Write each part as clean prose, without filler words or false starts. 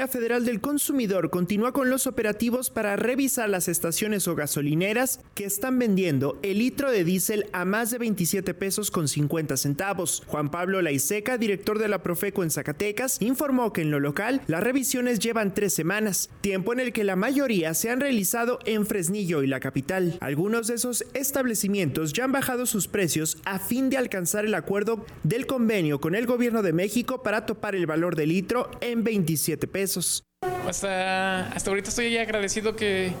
La Federal del Consumidor continúa con los operativos para revisar las estaciones o gasolineras que están vendiendo el litro de diésel a más de 27 pesos con 50 centavos. Juan Pablo Laiseca, director de la Profeco en Zacatecas, informó que en lo local las revisiones llevan 3 semanas, tiempo en el que la mayoría se han realizado en Fresnillo y la capital. Algunos de esos establecimientos ya han bajado sus precios a fin de alcanzar el acuerdo del convenio con el gobierno de México para topar el valor del litro en 27 pesos. Hasta ahorita estoy agradecido que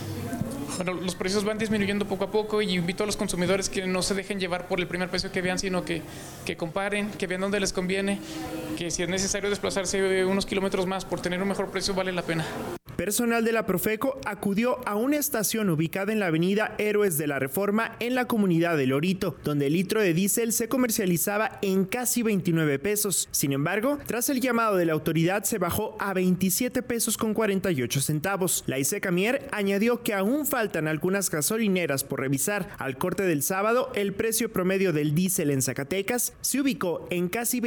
los precios van disminuyendo poco a poco, y invito a los consumidores que no se dejen llevar por el primer precio que vean, sino que comparen, que vean dónde les conviene, que si es necesario desplazarse unos kilómetros más por tener un mejor precio, vale la pena. Personal de la Profeco acudió a una estación ubicada en la avenida Héroes de la Reforma en la comunidad de Lorito, donde el litro de diésel se comercializaba en casi 29 pesos. Sin embargo, tras el llamado de la autoridad se bajó a 27 pesos con 48 centavos. Laiseca Mier añadió que aún faltan algunas gasolineras por revisar. Al corte del sábado, el precio promedio del diésel en Zacatecas se ubicó en casi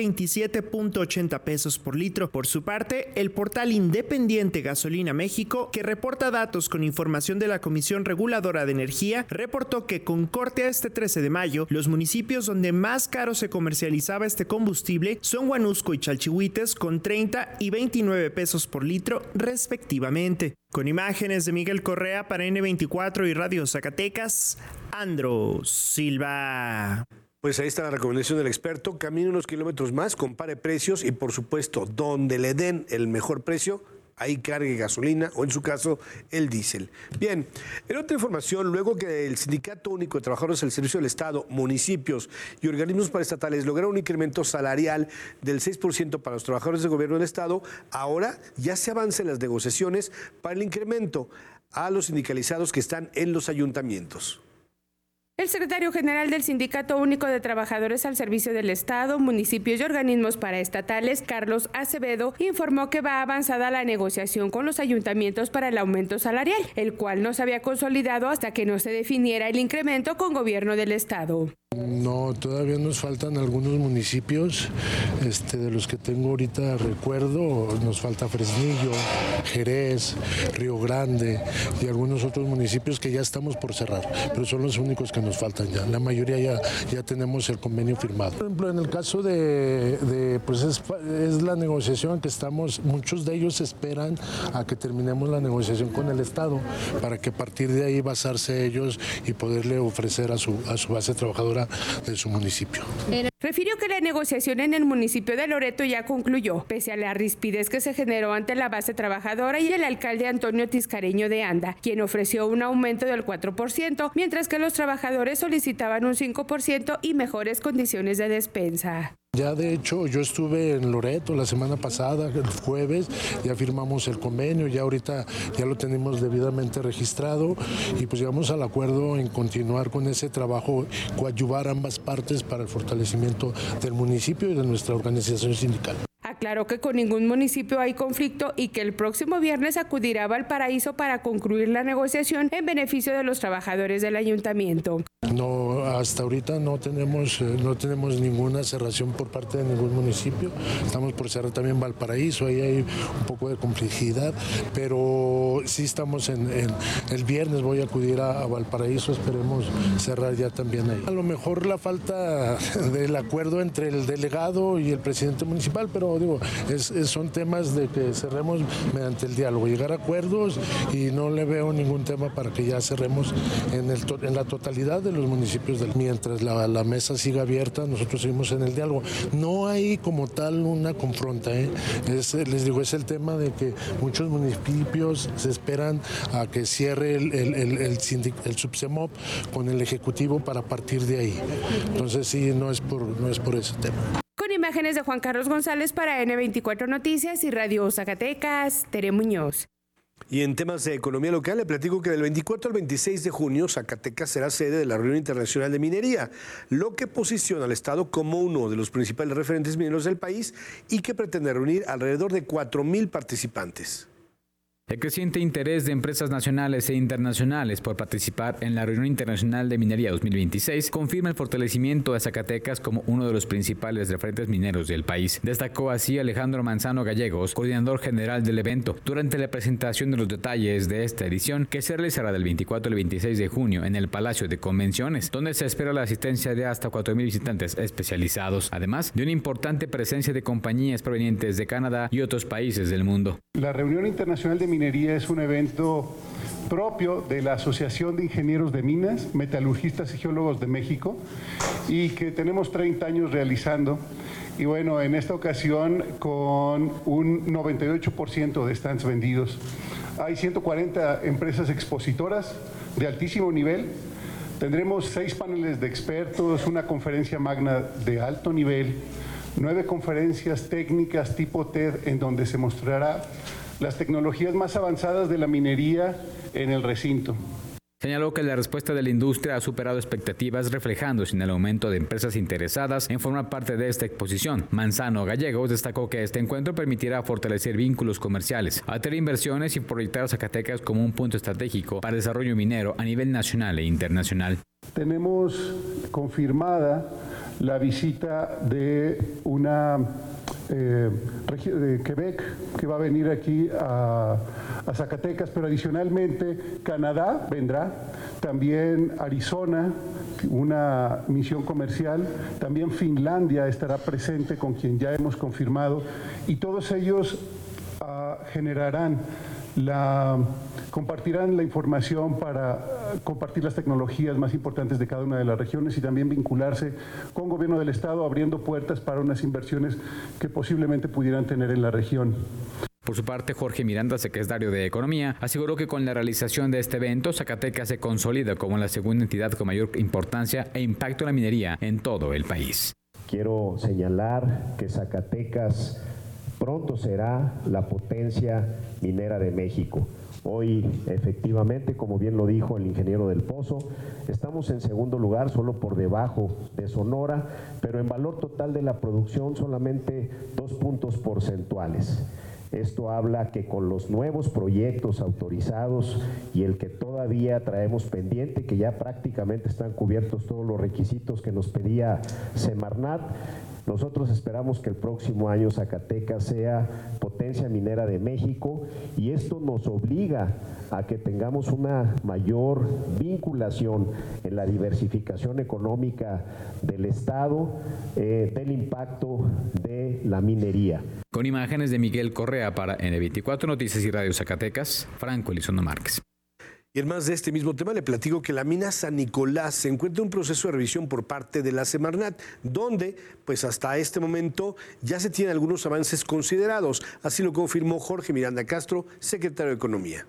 27.80 pesos por litro. Por su parte, el portal independiente Gasolina México, que reporta datos con información de la Comisión Reguladora de Energía, reportó que con corte a este 13 de mayo, los municipios donde más caro se comercializaba este combustible son Huanusco y Chalchihuites, con 30 y 29 pesos por litro respectivamente. Con imágenes de Miguel Correa para N24 y Radio Zacatecas, Andro Silva. Pues ahí está la recomendación del experto: camine unos kilómetros más, compare precios y, por supuesto, donde le den el mejor precio, ahí cargue gasolina o, en su caso, el diésel. Bien, en otra información, luego que el Sindicato Único de Trabajadores del Servicio del Estado, municipios y organismos paraestatales lograron un incremento salarial del 6% para los trabajadores del gobierno del Estado, ahora ya se avanza en las negociaciones para el incremento a los sindicalizados que están en los ayuntamientos. El secretario general del Sindicato Único de Trabajadores al Servicio del Estado, municipios y organismos paraestatales, Carlos Acevedo, informó que va avanzada la negociación con los ayuntamientos para el aumento salarial, el cual no se había consolidado hasta que no se definiera el incremento con gobierno del Estado. No, todavía nos faltan algunos municipios, de los que tengo ahorita recuerdo, nos falta Fresnillo, Jerez, Río Grande y algunos otros municipios que ya estamos por cerrar, pero son los únicos que nos faltan ya. La mayoría ya tenemos el convenio firmado. Por ejemplo, en el caso pues es la negociación que estamos, muchos de ellos esperan a que terminemos la negociación con el Estado para que a partir de ahí basarse ellos y poderle ofrecer a su base trabajadora de su municipio. Refirió que la negociación en el municipio de Loreto ya concluyó, pese a la rispidez que se generó ante la base trabajadora y el alcalde Antonio Tiscareño de Anda, quien ofreció un aumento del 4%, mientras que los trabajadores solicitaban un 5% y mejores condiciones de despensa. Ya de hecho yo estuve en Loreto la semana pasada, el jueves, ya firmamos el convenio, ya ahorita ya lo tenemos debidamente registrado y pues llegamos al acuerdo en continuar con ese trabajo, coadyuvar ambas partes para el fortalecimiento del municipio y de nuestra organización sindical. Aclaró que con ningún municipio hay conflicto y que el próximo viernes acudirá a Valparaíso para concluir la negociación en beneficio de los trabajadores del ayuntamiento. No, hasta ahorita no tenemos ninguna cerración por parte de ningún municipio. Estamos por cerrar también Valparaíso, ahí hay un poco de complejidad, pero sí estamos en el viernes voy a acudir a Valparaíso, esperemos cerrar ya también ahí. A lo mejor la falta del acuerdo entre el delegado y el presidente municipal, pero digo, son temas de que cerremos mediante el diálogo, llegar a acuerdos, y no le veo ningún tema para que ya cerremos en la totalidad de los municipios. Mientras la mesa siga abierta, nosotros seguimos en el diálogo. No hay como tal una confronta, les digo, es el tema de que muchos municipios se esperan a que cierre el Subsemop con el Ejecutivo para partir de ahí. Entonces sí, no es por ese tema. Con imágenes de Juan Carlos González para N24 Noticias y Radio Zacatecas, Tere Muñoz. Y en temas de economía local, le platico que del 24 al 26 de junio, Zacatecas será sede de la Reunión Internacional de Minería, lo que posiciona al Estado como uno de los principales referentes mineros del país y que pretende reunir alrededor de 4,000 participantes. El creciente interés de empresas nacionales e internacionales por participar en la Reunión Internacional de Minería 2026 confirma el fortalecimiento de Zacatecas como uno de los principales referentes mineros del país. Destacó así Alejandro Manzano Gallegos, coordinador general del evento, durante la presentación de los detalles de esta edición, que se realizará del 24 al 26 de junio en el Palacio de Convenciones, donde se espera la asistencia de hasta 4,000 visitantes especializados, además de una importante presencia de compañías provenientes de Canadá y otros países del mundo. La Reunión Internacional de Minería es un evento propio de la Asociación de Ingenieros de Minas, Metalurgistas y Geólogos de México, y que tenemos 30 años realizando. Y bueno, en esta ocasión con un 98% de stands vendidos. Hay 140 empresas expositoras de altísimo nivel. Tendremos 6 paneles de expertos, una conferencia magna de alto nivel, 9 conferencias técnicas tipo TED en donde se mostrará las tecnologías más avanzadas de la minería en el recinto. Señaló que la respuesta de la industria ha superado expectativas, reflejándose en el aumento de empresas interesadas en formar parte de esta exposición. Manzano Gallegos destacó que este encuentro permitirá fortalecer vínculos comerciales, atraer inversiones y proyectar a Zacatecas como un punto estratégico para el desarrollo minero a nivel nacional e internacional. Tenemos confirmada la visita de una de Quebec que va a venir aquí a Zacatecas, pero adicionalmente Canadá vendrá, también Arizona, una misión comercial, también Finlandia estará presente con quien ya hemos confirmado, y todos ellos compartirán la información para compartir las tecnologías más importantes de cada una de las regiones y también vincularse con gobierno del estado, abriendo puertas para unas inversiones que posiblemente pudieran tener en la región. Por su parte, Jorge Miranda, secretario de Economía, aseguró que con la realización de este evento, Zacatecas se consolida como la segunda entidad con mayor importancia e impacto en la minería en todo el país. Quiero señalar que Zacatecas pronto será la potencia minera de México. Hoy, efectivamente, como bien lo dijo el ingeniero del Pozo, estamos en segundo lugar, solo por debajo de Sonora, pero en valor total de la producción solamente 2 puntos porcentuales. Esto habla que con los nuevos proyectos autorizados y el que todavía traemos pendiente, que ya prácticamente están cubiertos todos los requisitos que nos pedía Semarnat, nosotros esperamos que el próximo año Zacatecas sea potencia minera de México y esto nos obliga a que tengamos una mayor vinculación en la diversificación económica del Estado, del impacto de la minería. Con imágenes de Miguel Correa para N24 Noticias y Radio Zacatecas, Franco Elizondo Márquez. Y en más de este mismo tema le platico que la mina San Nicolás se encuentra en un proceso de revisión por parte de la Semarnat, donde pues hasta este momento ya se tienen algunos avances considerados. Así lo confirmó Jorge Miranda Castro, secretario de Economía.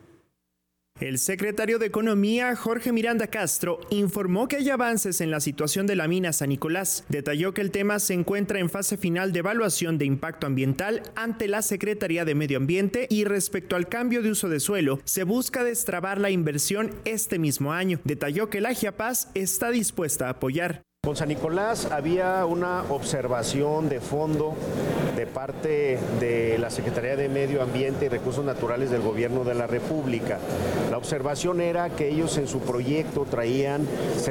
El secretario de Economía, Jorge Miranda Castro, informó que hay avances en la situación de la mina San Nicolás. Detalló que el tema se encuentra en fase final de evaluación de impacto ambiental ante la Secretaría de Medio Ambiente y respecto al cambio de uso de suelo, se busca destrabar la inversión este mismo año. Detalló que la Giapaz está dispuesta a apoyar. Con San Nicolás había una observación de fondo de parte de la Secretaría de Medio Ambiente y Recursos Naturales del Gobierno de la República. La observación era que ellos en su proyecto traían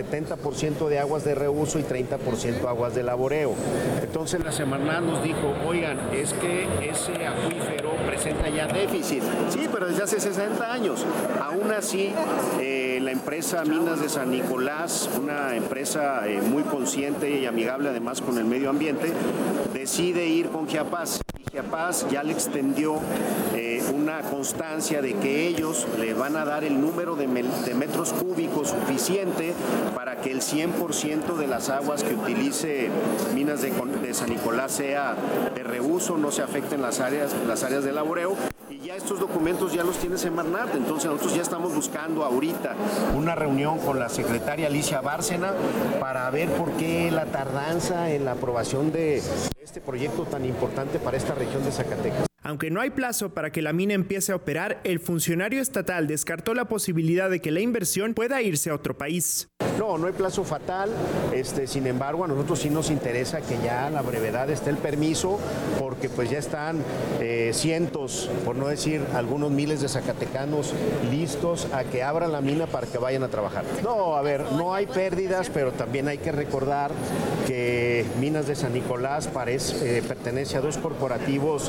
70% de aguas de reuso y 30% aguas de laboreo. Entonces la Semarnat nos dijo, oigan, es que ese acuífero presenta ya déficit. Sí, pero desde hace 60 años. Aún así, la empresa Minas de San Nicolás, una empresa muy consciente y amigable además con el medio ambiente, decide ir con Giapaz. Y Giapaz ya le extendió una constancia de que ellos le van a dar el número de metros cúbicos suficiente para que el 100% de las aguas que utilice Minas de San Nicolás sea de reuso, no se afecten las áreas de laboreo. Y ya estos documentos ya los tiene Semarnat, entonces nosotros ya estamos buscando ahorita una reunión con la secretaria Alicia Bárcena para ver por qué la tardanza en la aprobación de este proyecto tan importante para esta región de Zacatecas. Aunque no hay plazo para que la mina empiece a operar, el funcionario estatal descartó la posibilidad de que la inversión pueda irse a otro país. No, no hay plazo fatal, sin embargo a nosotros sí nos interesa que ya a la brevedad esté el permiso, porque pues ya están cientos, por no decir algunos miles de zacatecanos listos a que abran la mina para que vayan a trabajar. No, a ver, no hay pérdidas, pero también hay que recordar que Minas de San Nicolás pertenece a dos corporativos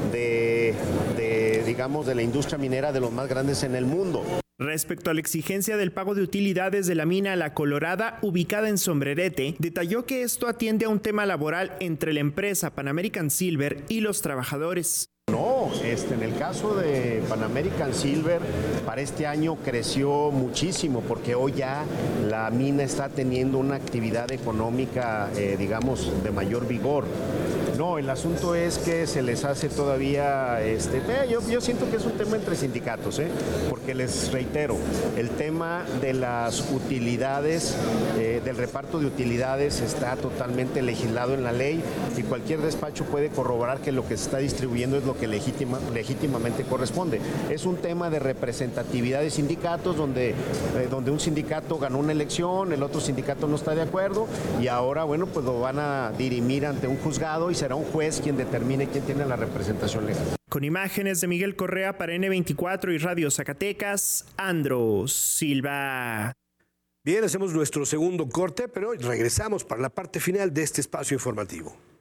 digamos, de la industria minera de los más grandes en el mundo. Respecto a la exigencia del pago de utilidades de la mina La Colorada, ubicada en Sombrerete, detalló que esto atiende a un tema laboral entre la empresa Pan American Silver y los trabajadores. No, en el caso de Pan American Silver, para este año creció muchísimo porque hoy ya la mina está teniendo una actividad económica, digamos, de mayor vigor. No, el asunto es que se les hace todavía, yo siento que es un tema entre sindicatos, porque les reitero, el tema de las utilidades, del reparto de utilidades está totalmente legislado en la ley y cualquier despacho puede corroborar que lo que se está distribuyendo es lo que legítimamente corresponde. Es un tema de representatividad de sindicatos donde un sindicato ganó una elección, el otro sindicato no está de acuerdo y ahora, bueno, pues lo van a dirimir ante un juzgado y será un juez quien determine quién tiene la representación legal. Con imágenes de Miguel Correa para N24 y Radio Zacatecas, Andros Silva. Bien, hacemos nuestro segundo corte, pero regresamos para la parte final de este espacio informativo.